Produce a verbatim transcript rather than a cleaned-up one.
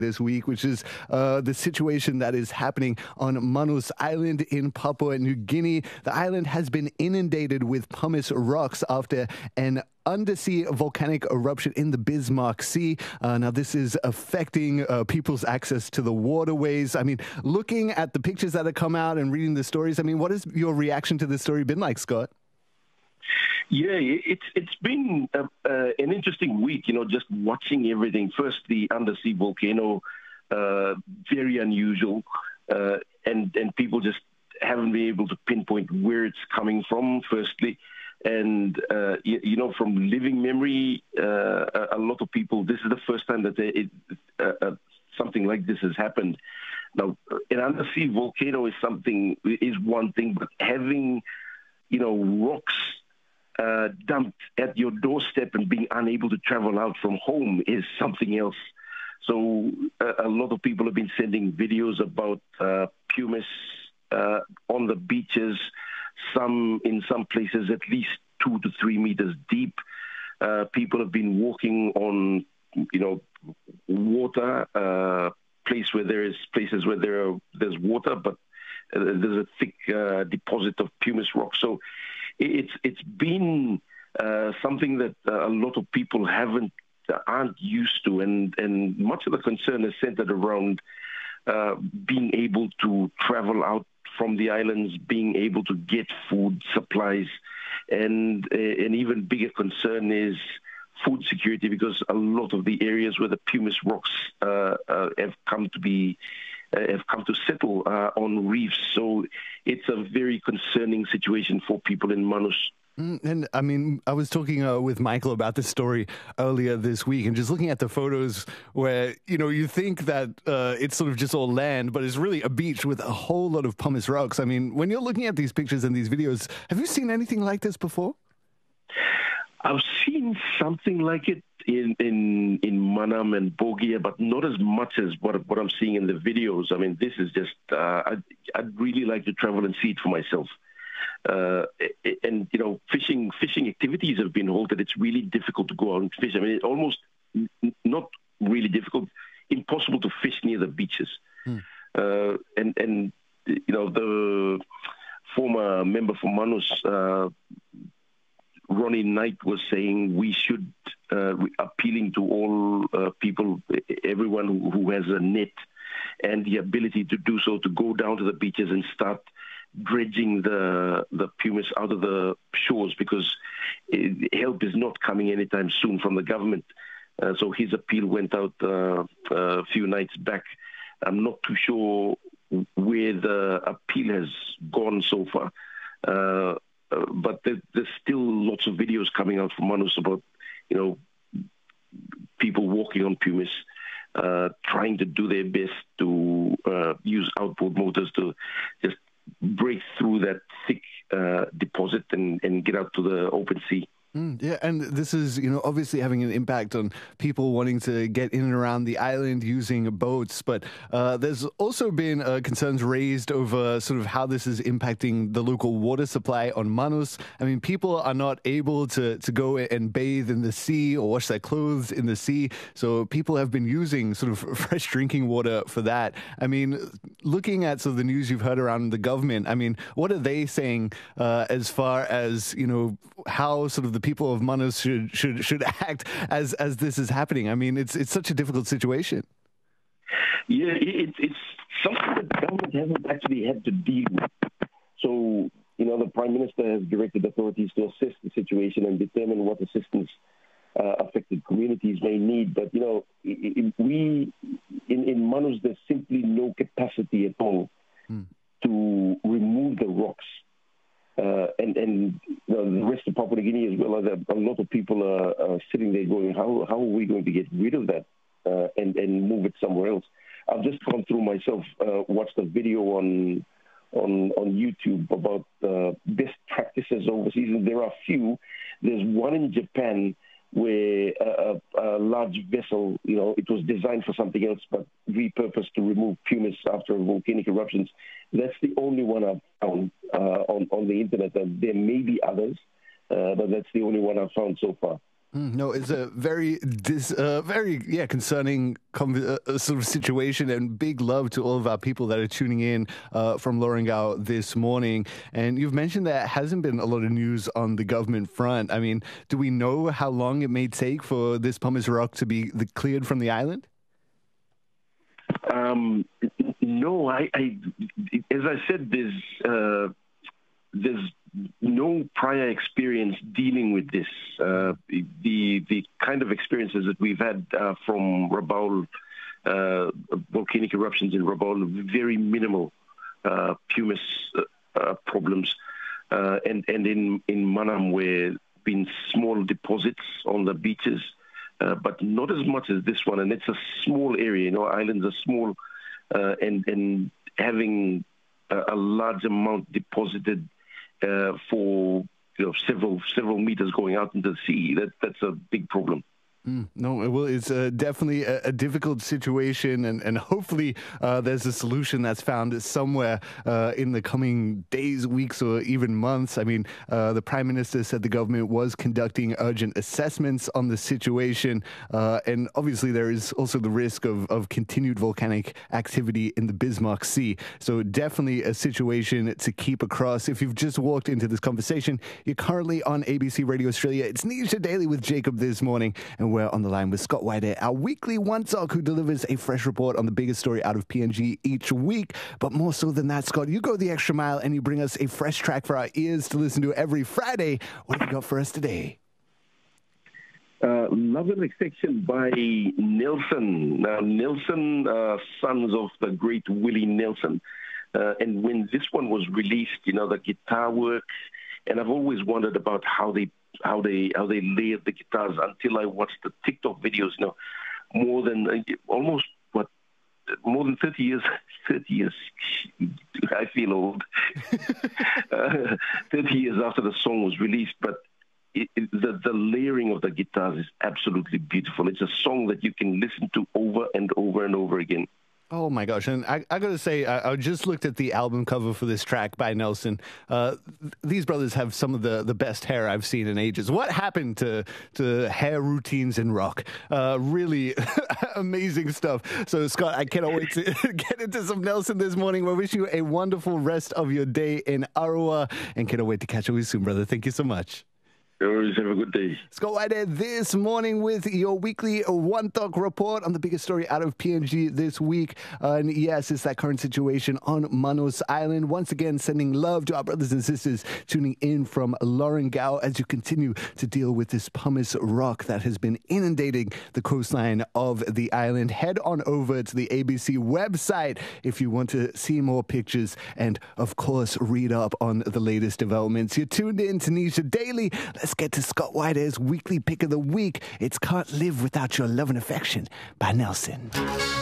this week, which is uh, the situation that is happening on Manus Island in Papua New Guinea. The island has been inundated with pumice rocks after an undersea volcanic eruption in the Bismarck Sea. Uh, now, this is affecting uh, people's access to the waterways. I mean, looking at the pictures that have come out and reading the stories, I mean, what has your reaction to this story been like, Scott? Yeah, it's it's been a, uh, an interesting week, you know, just watching everything. First, the undersea volcano, uh, very unusual, uh, and and people just haven't been able to pinpoint where it's coming from, firstly. And, uh, you, you know, from living memory, uh, a, a lot of people, this is the first time that they, it, uh, uh, something like this has happened. Now, an undersea volcano is something, is one thing, but having, you know, rocks Uh, dumped at your doorstep and being unable to travel out from home is something else. So uh, a lot of people have been sending videos about uh, pumice uh, on the beaches, some in some places at least two to three meters deep. Uh, people have been walking on, you know, water, uh, place where there is places where there are, there's water, but uh, there's a thick uh, deposit of pumice rock. So It's it's been uh, something that uh, a lot of people haven't uh, aren't used to, and and much of the concern is centered around uh, being able to travel out from the islands, being able to get food supplies, and uh, an even bigger concern is food security, because a lot of the areas where the pumice rocks uh, uh, have come to be. Uh, have come to settle uh, on reefs. So it's a very concerning situation for people in Manus. Mm, and I mean, I was talking uh, with Michael about this story earlier this week, and just looking at the photos where, you know, you think that uh, it's sort of just all land, but it's really a beach with a whole lot of pumice rocks. I mean, when you're looking at these pictures and these videos, have you seen anything like this before? I've seen something like it in in, in Manam and Bogia, but not as much as what, what I'm seeing in the videos. I mean, this is just, uh, I'd, I'd really like to travel and see it for myself. Uh, and, you know, fishing fishing activities have been halted. It's really difficult to go out and fish. I mean, it's almost not really difficult, impossible to fish near the beaches. Hmm. Uh, and, and, you know, the former member for Manus, uh, Ronnie Knight, was saying we should, uh, appealing to all uh, people, everyone who, who has a net and the ability to do so, to go down to the beaches and start dredging the the pumice out of the shores, because it, help is not coming anytime soon from the government. Uh, so his appeal went out uh, a few nights back. I'm not too sure where the appeal has gone so far. Uh, Uh, but there, there's still lots of videos coming out from Manus about, you know, people walking on pumice, uh, trying to do their best to uh, use outboard motors to just break through that thick uh, deposit and, and get out to the open sea. Mm, yeah, and this is, you know, obviously having an impact on people wanting to get in and around the island using boats. But uh, there's also been uh, concerns raised over sort of how this is impacting the local water supply on Manus. I mean, people are not able to, to go and bathe in the sea or wash their clothes in the sea. So people have been using sort of fresh drinking water for that. I mean, looking at sort of the news you've heard around the government, I mean, what are they saying uh, as far as, you know, how sort of the people of Manus should should should act as as this is happening? I mean, it's it's such a difficult situation. Yeah, it, it's something that the government hasn't actually had to deal with. So, you know, the Prime Minister has directed authorities to assess the situation and determine what assistance uh, affected communities may need. But, you know, if we in, in Manus, there's simply no capacity at all hmm. to remove the rocks. Uh, and and you know, the rest of Papua New Guinea as well, a lot of people are, are sitting there going, how how are we going to get rid of that uh, and, and move it somewhere else? I've just gone through myself, uh, watched a video on on on YouTube about uh, best practices overseas, and there are a few. There's one in Japan where a, a, a large vessel, you know, it was designed for something else, but repurposed to remove pumice after volcanic eruptions. That's the only one I've found uh, on, on the internet. And there may be others, uh, but that's the only one I've found so far. Mm, no, it's a very, dis, uh, very, yeah, concerning uh, sort of situation, and big love to all of our people that are tuning in uh, from Lorengau this morning. And you've mentioned that hasn't been a lot of news on the government front. I mean, do we know how long it may take for this pumice rock to be the, cleared from the island? Um, no, I, I, as I said, there's, uh, there's no prior experience dealing with this. Uh, the the kind of experiences that we've had uh, from Rabaul, uh, volcanic eruptions in Rabaul, very minimal uh, pumice uh, uh, problems, uh, and and in in Manam, where been small deposits on the beaches, uh, but not as much as this one. And it's a small area. You know, islands are small, uh, and and having a, a large amount deposited Uh, for you know, several several meters going out into the sea. That that's a big problem. Mm, no, well, it's uh, definitely a, a difficult situation, and, and hopefully uh, there's a solution that's found somewhere uh, in the coming days, weeks, or even months. I mean, uh, the Prime Minister said the government was conducting urgent assessments on the situation, uh, and obviously there is also the risk of, of continued volcanic activity in the Bismarck Sea. So definitely a situation to keep across. If you've just walked into this conversation, you're currently on A B C Radio Australia. It's Nisha Daily with Jacob this morning, and we're on the line with Scott Whitehead, our weekly one talk, who delivers a fresh report on the biggest story out of P N G each week. But more so than that, Scott, you go the extra mile and you bring us a fresh track for our ears to listen to every Friday. What have you got for us today? Uh, Love and Affection by Nelson. Now, Nelson, uh, sons of the great Willie Nelson. Uh, and when this one was released, you know, the guitar work, and I've always wondered about how they how they how they layered the guitars until I watched the TikTok videos. You know, more than uh, almost what more than thirty years. Thirty years, I feel old. uh, Thirty years after the song was released, but it, it, the the layering of the guitars is absolutely beautiful. It's a song that you can listen to over and over and over again. Oh my gosh. And I, I got to say, I, I just looked at the album cover for this track by Nelson. Uh, th- these brothers have some of the, the best hair I've seen in ages. What happened to, to hair routines in rock? Uh, really amazing stuff. So, Scott, I cannot wait to get into some Nelson this morning. We wish you a wonderful rest of your day in Arawa, and cannot wait to catch up with you soon, brother. Thank you so much. Always have a good day. Scott Whitehead this morning with your weekly One Talk report on the biggest story out of P N G this week. Uh, and yes, it's that current situation on Manus Island. Once again, sending love to our brothers and sisters tuning in from Lorengau as you continue to deal with this pumice rock that has been inundating the coastline of the island. Head on over to the A B C website if you want to see more pictures and, of course, read up on the latest developments. You're tuned in to Nisha Daily. Let's get to Scott Whitehead's weekly pick of the week. It's Can't Live Without Your Love and Affection by Nelson.